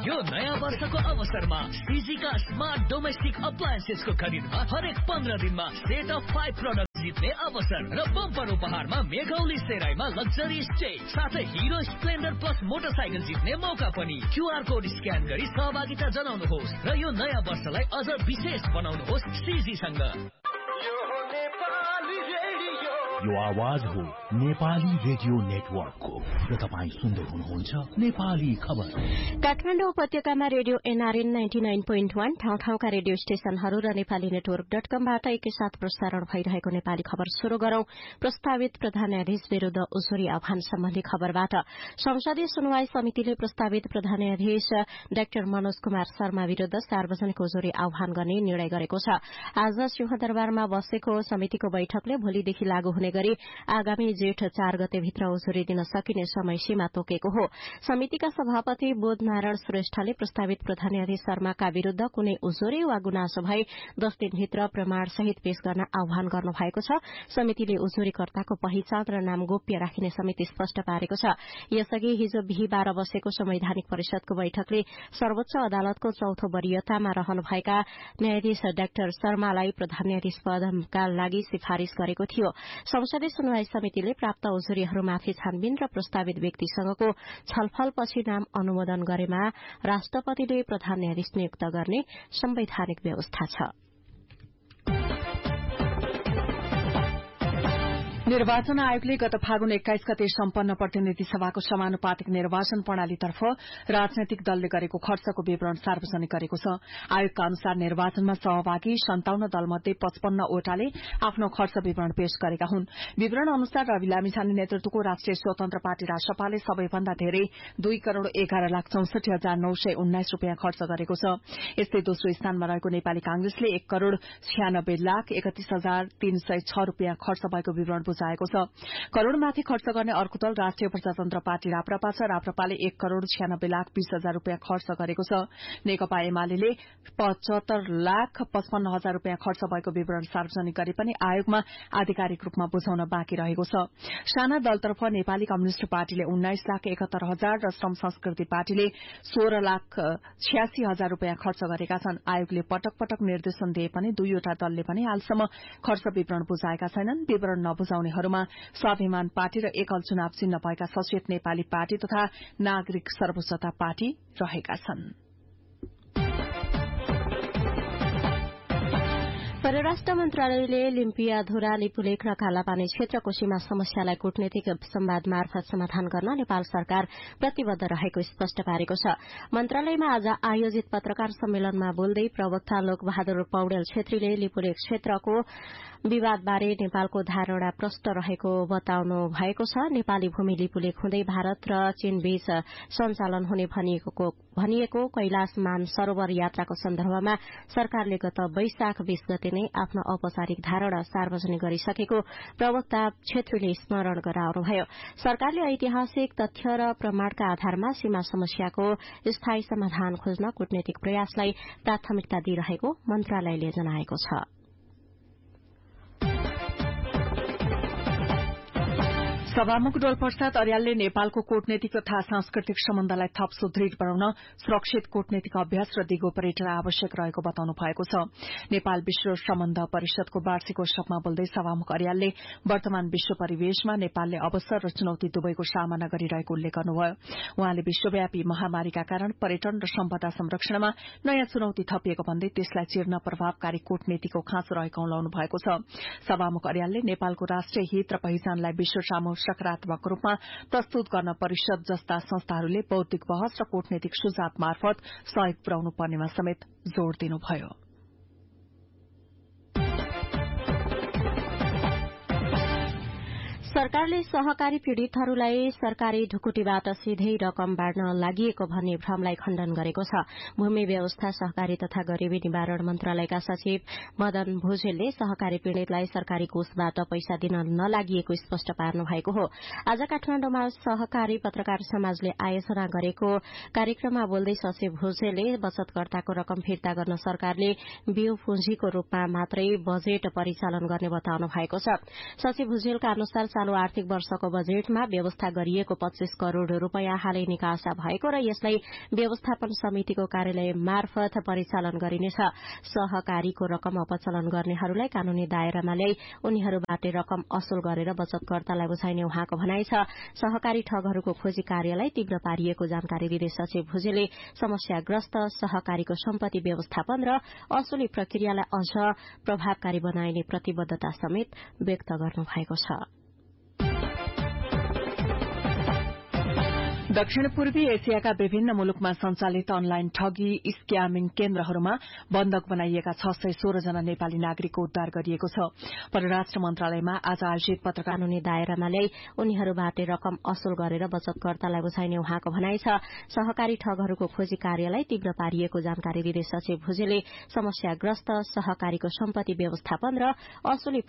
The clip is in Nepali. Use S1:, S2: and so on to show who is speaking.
S1: यो नयाँ वर्षको अवसरमा सीजीका स्मार्ट डोमेस्टिक अप्लायन्सेसको खरिदमा हरेक 15 दिनमा सेट अफ 5 प्रोडक्ट जित्ने अवसर र बम्पर उपहारमा मेघौली सेराईमा लग्जरी स्टे साथै हिरो स्प्लेन्डर प्लस मोटरसाइकल जित्ने मौका पनि। क्यूआर कोड स्क्यान गरी सहभागिता जनाउनुहोस् र यो नयाँ वर्षलाई अझ विशेष बनाउनुहोस् सीजीसँग।
S2: यो आवाज हो नेपाली रेडियो नेटवर्कको र तपाईँ सुन्दै हुनुहुन्छ नेपाली खबर।
S3: काठमाडौँ उपत्यकामा रेडियो एनआरएन 99.1 ठाउँ ठाउँका रेडियो स्टेशनहरू र नेपाली नेटवर्क.कमबाट एकैसाथ प्रसारण भइरहेको नेपाली खबर शुरू गरौं। प्रस्तावित प्रधान न्यायाधीश विरूद्ध उजुरी आह्वान सम्बन्धी खबरबाट। संसदीय सुनवाई समितिले प्रस्तावित प्रधान न्यायाधीश डाक्टर मनोज कुमार शर्मा विरूद्ध सार्वजनिक उजुरी आह्वान गर्ने निर्णय गरेको छ। आज सिंहदरबारमा बसेको समितिको बैठकले भोलिदेखि लागू हुने गरी आगामी जेठ 4 गतेभित्र उजुरी दिन सकिने समय सीमा तोकेको हो। समितिका सभापति बोधनारायण श्रेष्ठले प्रस्तावित प्रधान न्यायाधीश शर्माका विरूद्ध कुनै उजुरी वा गुनासो भए 10 दिनभित्र प्रमाणसहित पेश गर्न आह्वान गर्नु भएको छ। समितिले उजुरीकर्ताको पहिचान र नाम गोप्य राखिने समिति स्पष्ट पारेको छ। यसअघि हिजो बिहीबार बसेको संवैधानिक परिषदको बैठकले सर्वोच्च अदालतको चौथो वरियतामा रहनुभएका न्यायाधीश डाक्टर शर्मालाई प्रधान न्यायाधीश पदका लागि सिफारिश गरेको थियो। संसदीय सुनवाई समितिले प्राप्त उजुरीहरूमाथि छानबिन र प्रस्तावित व्यक्तिसँगको छलफलपछि नाम अनुमोदन गरेमा राष्ट्रपतिले प्रधान न्यायाधीश नियुक्त गर्ने संवैधानिक व्यवस्था छ।
S4: निर्वाचन आयोगले गत फागुन 21 गते सम्पन्न प्रतिनिधि सभाको समानुपातिक निर्वाचन प्रणालीतर्फ राजनैतिक दलले गरेको खर्चको विवरण सार्वजनिक गरेको छ। आयोगका अनुसार निर्वाचनमा सहभागी 57 दलमध्ये 55 वटाले आफ्नो खर्च विवरण पेश गरेका हुन्। विवरण अनुसार रवि लामिछाने नेतृत्वको राष्ट्रिय स्वतन्त्र पार्टी रासपाले सबैभन्दा धेरै 2,11,64,919 रूपियाँ खर्च गरेको छ। यस्तै दोस्रो स्थानमा रहेको नेपाली कांग्रेसले 1,96,31,306 रूपियाँ खर्च भएको विवरण बुझाएको छ। करोड़माथि खर्च गर्ने अर्को दल राष्ट्रिय प्रजातन्त्र पार्टी राप्रपा छ। राप्रपाले 1,96,20,000 रूपियाँ खर्च गरेको छ। नेकपा एमाले 75,55,000 रूपियाँ खर्च भएको विवरण सार्वजनिक गरे पनि आयोगमा आधिकारिक रूपमा बुझाउन बाँकी रहेको छ। साना दलतर्फ नेपाली कम्युनिष्ट पार्टीले 19,71,000 र श्रम संस्कृति पार्टीले 16,86,000 रूपियाँ खर्च गरेका छन्। आयोगले पटक पटक निर्देशन दिए पनि दुईवटा दलले पनि हालसम्म खर्च विवरण बुझाएका छैनन्। विवरण नबुझाउनेहरूमा स्वाभिमान पार्टी र एकल चुनाव चिन्ह भएका सचेत नेपाली पार्टी तथा नागरिक सर्वोच्चता पार्टी रहेका छन्।
S3: परराष्ट्र मन्त्रालयले लिम्पियाधुरा लिपुलेख र कालापानी क्षेत्रको सीमा समस्यालाई कूटनीतिक संवाद मार्फत समाधान गर्न नेपाल सरकार प्रतिबद्ध रहेको स्पष्ट पारेको छ। मन्त्रालयमा आज आयोजित पत्रकार सम्मेलनमा बोल्दै प्रवक्ता लोकबहादुर पौडेल छेत्रीले लिपुलेख क्षेत्रको विवादबारे नेपालको धारणा प्रष्ट रहेको बताउनु भएको छ। नेपाली भूमि लिपुलेख हुँदै भारत र चीनबीच सञ्चालन हुने भनिएको कैलाश मानसरोवर यात्राको सन्दर्भमा सरकारले गत वैशाख 20 गते नै आफ्नो औपचारिक धारणा सार्वजनिक गरिसकेको प्रवक्ता छेत्रीले स्मरण गराउनुभयो। सरकारले ऐतिहासिक तथ्य र प्रमाणका आधारमा सीमा समस्याको स्थायी समाधान खोज्न कूटनीतिक प्रयासलाई प्राथमिकता दिइरहेको मन्त्रालयले जनाएको छ।
S4: सभामुख डोलप्रसाद अर्यालले नेपालको कूटनीतिक तथा सांस्कृतिक सम्बन्धलाई थप सुदृढ़ बनाउन सुरक्षित कूटनीतिक अभ्यास र दिगोपरेटर आवश्यक रहेको बताउनु भएको छ। नेपाल विश्व सम्बन्ध परिषदको वार्षिकोत्सवमा बोल्दै सभामुख अर्यालले वर्तमान विश्व परिवेशमा नेपालले अवसर र चुनौती दुवैको सामना गरिरहेको उल्लेख गर्नुभयो। उहाँले विश्वव्यापी महामारीका कारण पर्यटन र सम्पदा संरक्षणमा नयाँ चुनौती थपिएको भन्दै त्यसलाई चिर्न प्रभावकारी कूटनीतिको खाँचो रहेको औंलाउनु भएको छ। सभामुख अर्यालले नेपालको राष्ट्रिय हित र पहिचानलाई विश्व सामु सकारात्मक रूपमा प्रस्तुत गर्न परिषद जस्ता संस्थाहरूले बौद्धिक बहस र कूटनीतिक सुझाव मार्फत सहयोग पुर्याउनु पर्नेमा समेत जोड़ दिनुभयो।
S3: सरकारले सहकारी पीड़ितहरूलाई सरकारी ढुकुटीबाट सिधै रकम बाँड्न लागि भन्ने भ्रमलाई खण्डन गरेको छ। भूमि व्यवस्था सहकारी तथा गरीबी निवारण मन्त्रालयका सचिव मदन भुजेलले सहकारी पीड़ितलाई सरकारी कोषबाट पैसा दिन नलागी स्पष्ट पार्नु भएको हो। आज काठमाडौँमा सहकारी पत्रकार समाजले आयोजना गरेको कार्यक्रममा बोल्दै सचिव भुजेलले बचतकर्ताको रकम फिर्ता गर्न सरकारले बिउ पुँजीको रूपमा मात्रै बजेट परिचालन गर्ने बताउनु भएको छ। सचिव भुजेलका अनुसार चालू आर्थिक वर्षको बजेटमा व्यवस्था गरिएको 25 करोड़ रूपियाँ हालै निकासा भएको र यसलाई व्यवस्थापन समितिको कार्यालय मार्फत परिचालन गरिनेछ। सहकारीको रकम अपचलन गर्नेहरूलाई कानूनी दायरामा ल्याई उनीहरूबाट रकम असुल गरेर बचतकर्तालाई बुझाइने उहाँको भनाइ छ। सहकारी ठगहरूको खोजी कार्यलाई तीव्र पारिएको जानकारी दिँदै सचिव भुजेलले समस्याग्रस्त सहकारीको सम्पत्ति व्यवस्थापन र असुली प्रक्रियालाई अझ प्रभावकारी बनाइने प्रतिबद्धता समेत व्यक्त गर्नुभएको छ।
S4: दक्षिण पूर्वी एसियाका विभिन्न मुलुकमा संचालित अनलाइन ठगी स्क्यामिङ केन्द्रहरूमा बन्धक बनाइएका 616 जना नेपाली नागरिकको उद्धार गरिएको छ। परराष्ट्र मन्त्रालयमा आज आयोजित पत्रकार
S3: कानूनी दायरामा ल्याई उनीहरूबाट रकम असुल गरेर बचतकर्तालाई बुझाइने उहाँको भनाइ छ। सहकारी ठगहरूको खोजी कार्यलाई तीव्र पारिएको जानकारी दिँदै सचिव भुजेलले समस्याग्रस्त सहकारीको सम्पत्ति व्यवस्थापन र असुली